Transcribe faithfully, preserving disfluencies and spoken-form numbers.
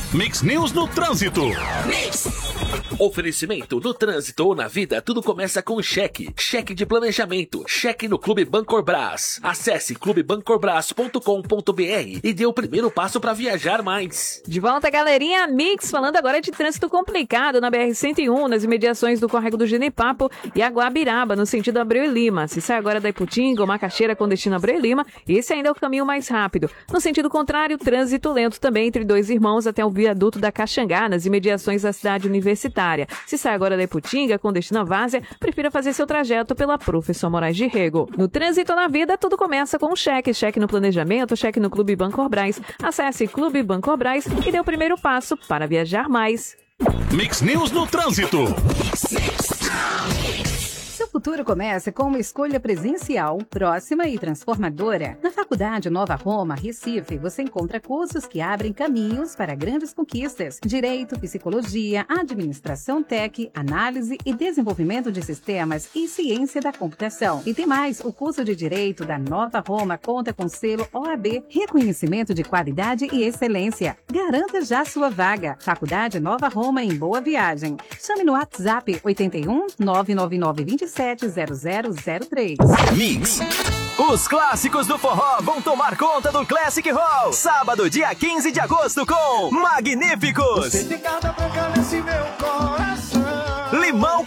Mix News no Trânsito. Oferecimento no trânsito ou na vida, tudo começa com cheque. Cheque de planejamento. Cheque no Clube Bancorbras. Acesse clube bancorbras ponto com ponto br e dê o primeiro passo para viajar mais. De volta, galerinha Mix, falando agora de trânsito complicado na B R cento e um, nas imediações do Córrego do Genipapo e Aguabiraba, no sentido Abreu e Lima. Se sai agora da Iputinga ou Macaxeira com destino Abreu e Lima, esse ainda é o caminho mais rápido. No sentido contrário, trânsito lento também entre Dois Irmãos até o viaduto da Caxangá, nas imediações da cidade universitária. Se sai agora da Iputinga com destino a Várzea, prefira fazer seu trajeto pela Professor Moraes de Rego. No trânsito na vida, tudo começa com um cheque. Cheque no planejamento, cheque no Clube Bancorbras. Acesse Clube Bancorbras e dê o primeiro passo para viajar mais. Mix News no Trânsito. Seu futuro começa com uma escolha presencial, próxima e transformadora. Na Faculdade Nova Roma, Recife, você encontra cursos que abrem caminhos para grandes conquistas. Direito, Psicologia, Administração Tech, Análise e Desenvolvimento de Sistemas e Ciência da Computação. E tem mais, o curso de Direito da Nova Roma conta com selo O A B, reconhecimento de qualidade e excelência. Garanta já sua vaga. Faculdade Nova Roma em Boa Viagem. Chame no WhatsApp oito um nove nove nove dois sete zero zero zero três. Mix. Os clássicos do forró vão tomar conta do Classic Hall. Sábado, dia quinze de agosto, com Magníficos. Limão